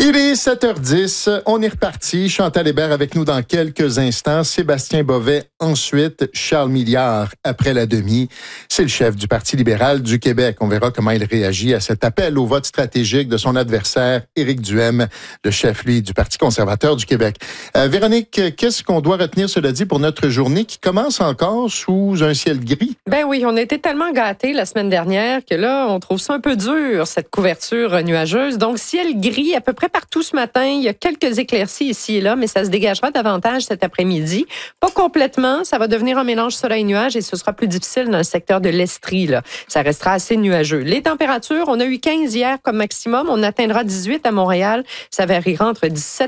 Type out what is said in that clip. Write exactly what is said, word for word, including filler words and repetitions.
Il est sept heures dix, on est reparti. Chantal Hébert avec nous dans quelques instants. Sébastien Bovet ensuite. Charles Milliard après la demi. C'est le chef du Parti libéral du Québec. On verra comment il réagit à cet appel au vote stratégique de son adversaire, Éric Duhem, le chef, lui, du Parti conservateur du Québec. Euh, Véronique, qu'est-ce qu'on doit retenir, cela dit, pour notre journée qui commence encore sous un ciel gris? Ben oui, on a été tellement gâtés la semaine dernière que là, on trouve ça un peu dur, cette couverture nuageuse. Donc, ciel gris à peu près partout ce matin. Il y a quelques éclaircies ici et là, mais ça se dégagera davantage cet après-midi. Pas complètement. Ça va devenir un mélange soleil-nuage et ce sera plus difficile dans le secteur de l'Estrie, là. Ça restera assez nuageux. Les températures, on a eu quinze hier comme maximum. On atteindra dix-huit à Montréal. Ça variera entre dix-sept